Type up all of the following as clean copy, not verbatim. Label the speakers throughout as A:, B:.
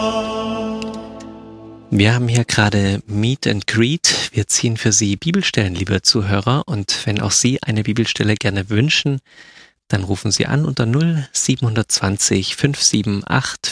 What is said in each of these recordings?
A: Wir haben hier gerade Meet and Greet. Wir ziehen für Sie Bibelstellen, liebe Zuhörer. Und wenn auch Sie eine Bibelstelle gerne wünschen, dann rufen Sie an unter 0720 578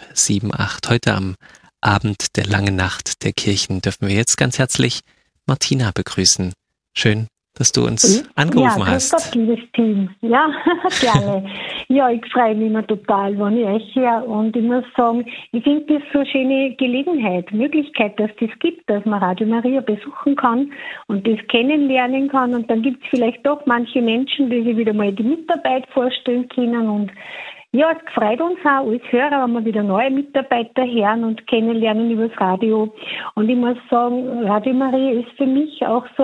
A: 578. Heute am Abend der langen Nacht der Kirchen dürfen wir jetzt ganz herzlich Martina begrüßen. Schön, dass du uns angerufen hast.
B: Ja, grüß Gott, liebes Team. Ja, gerne. Ja, ich freue mich immer total, wenn ich euch höre. Und ich muss sagen, ich finde das so eine schöne Gelegenheit, Möglichkeit, dass das gibt, dass man Radio Maria besuchen kann und das kennenlernen kann. Und dann gibt es vielleicht doch manche Menschen, die sich wieder mal die Mitarbeit vorstellen können. Und ja, es freut uns auch als Hörer, wenn wir wieder neue Mitarbeiter hören und kennenlernen über das Radio. Und ich muss sagen, Radio Maria ist für mich auch so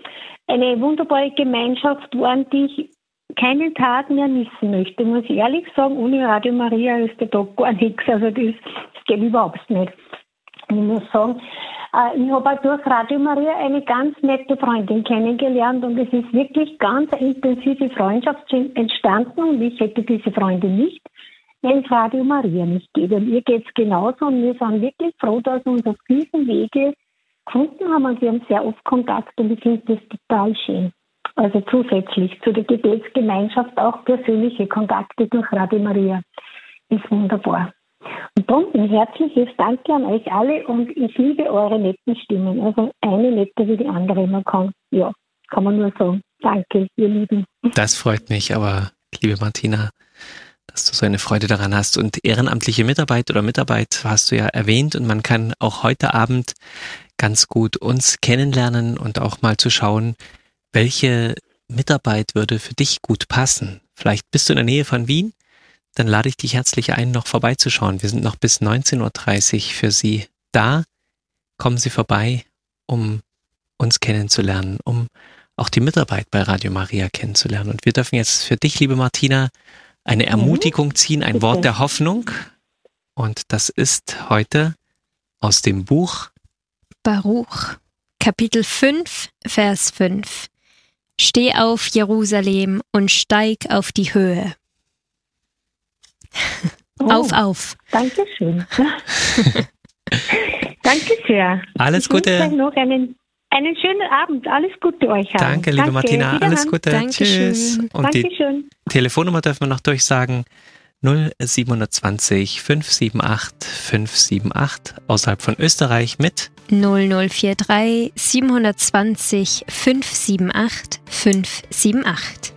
B: eine wunderbare Gemeinschaft geworden, die ich keinen Tag mehr missen möchte. Muss ich ehrlich sagen, ohne Radio Maria ist der Tag gar nichts. Also das geht überhaupt nicht. Und ich muss sagen, ich habe auch durch Radio Maria eine ganz nette Freundin kennengelernt und es ist wirklich ganz eine intensive Freundschaft entstanden und ich hätte diese Freundin nicht, wenn es Radio Maria nicht gäbe. Und ihr geht es genauso und wir sind wirklich froh, dass wir uns auf diesem Wege gefunden haben und wir haben sehr oft Kontakt und ich finde das total schön. Also zusätzlich zu der Gebetsgemeinschaft auch persönliche Kontakte durch Radio Maria. Ist wunderbar. Und darum ein herzliches Danke an euch alle und ich liebe eure netten Stimmen. Also eine netter wie die andere. Man kann man nur sagen. Danke, ihr Lieben.
A: Das freut mich, aber liebe Martina, dass du so eine Freude daran hast. Und ehrenamtliche Mitarbeit hast du ja erwähnt und man kann auch heute Abend ganz gut uns kennenlernen und auch mal zu schauen, welche Mitarbeit würde für dich gut passen. Vielleicht bist du in der Nähe von Wien, dann lade ich dich herzlich ein, noch vorbeizuschauen. Wir sind noch bis 19.30 Uhr für Sie da. Kommen Sie vorbei, um uns kennenzulernen, um auch die Mitarbeit bei Radio Maria kennenzulernen. Und wir dürfen jetzt für dich, liebe Martina, eine Ermutigung ziehen, ein Wort der Hoffnung. Und das ist heute aus dem Buch
C: Baruch, Kapitel 5, Vers 5. Steh auf, Jerusalem, und steig auf die Höhe. Auf.
B: Dankeschön. Danke sehr.
A: Alles Gute.
B: Ich wünsche euch noch einen schönen Abend. Alles Gute euch.
A: Danke, liebe Martina. Alles Gute.
C: Dankeschön.
A: Tschüss. Und
B: Dankeschön.
A: Die Telefonnummer dürfen wir noch durchsagen. 0720 578 578 außerhalb von Österreich mit
C: 0043 720 578 578.